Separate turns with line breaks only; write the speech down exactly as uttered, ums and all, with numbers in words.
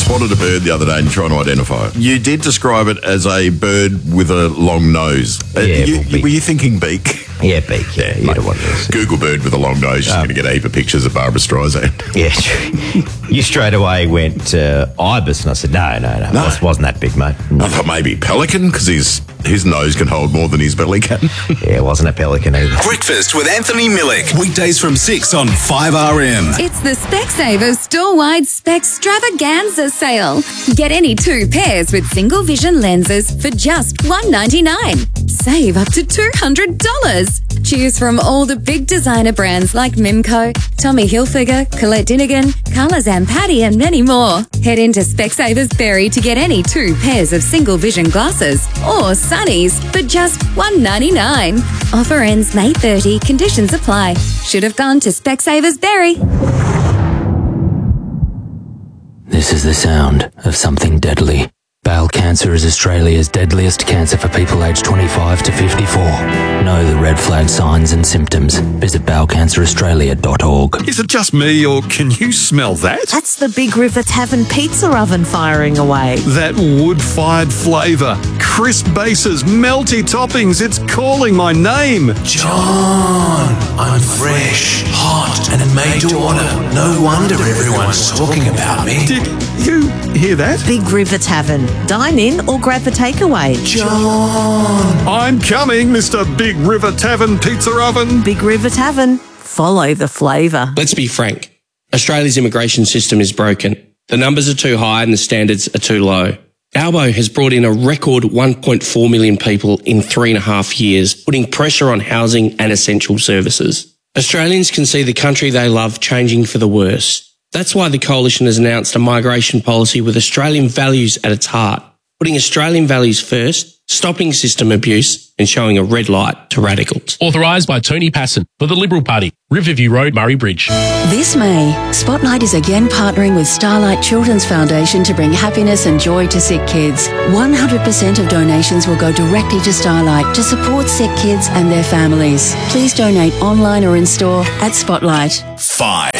spotted a bird the other day and trying to identify it. You did describe it as a bird with a long nose. Uh,
Yeah,
you,
well,
were you thinking beak?
Yeah, beak. Yeah, you know what it is.
Google bird with a long nose. You're
Um,
going to get a heap of pictures of Barbara Streisand.
Yeah, you straight away went uh, ibis, and I said, no, no, no,
No.
It wasn't that big, mate.
I thought maybe pelican because his his nose can hold more than his belly can.
Yeah, it wasn't a pelican either.
Breakfast with Anthony Millick. Weekdays from six on five R M.
It's the Specsavers store-wide Spextravaganza sale. Get any two pairs with single vision lenses for just one dollar ninety-nine. Save up to two hundred dollars. Choose from all the big designer brands like Mimco, Tommy Hilfiger, Colette Dinnigan, Carla Zampatti, and many more. Head into Specsavers Berry to get any two pairs of single vision glasses or sunnies for just one dollar ninety-nine. Offer ends May thirtieth. Conditions apply. Should have gone to Specsavers Berry.
This is the sound of something deadly. Bowel cancer is Australia's deadliest cancer for people aged twenty-five to fifty-four. Know the red flag signs and symptoms. Visit bowel cancer australia dot org.
Is it just me, or can you smell that?
That's the Big River Tavern pizza oven firing away.
That wood-fired flavour, crisp bases, melty toppings, it's calling my name.
John, I'm fresh, hot, and made to order. No wonder everyone's talking about me.
Did you hear that?
Big River Tavern. Dine in or grab the takeaway.
John!
I'm coming, Mister Big River Tavern Pizza Oven.
Big River Tavern. Follow the flavour.
Let's be frank. Australia's immigration system is broken. The numbers are too high and the standards are too low. Albo has brought in a record one point four million people in three and a half years, putting pressure on housing and essential services. Australians can see the country they love changing for the worse. That's why the Coalition has announced a migration policy with Australian values at its heart, putting Australian values first, stopping system abuse and showing a red light to radicals.
Authorised by Tony Passon for the Liberal Party, Riverview Road, Murray Bridge.
This May, Spotlight is again partnering with Starlight Children's Foundation to bring happiness and joy to sick kids. one hundred percent of donations will go directly to Starlight to support sick kids and their families. Please donate online or in store at Spotlight.
Five.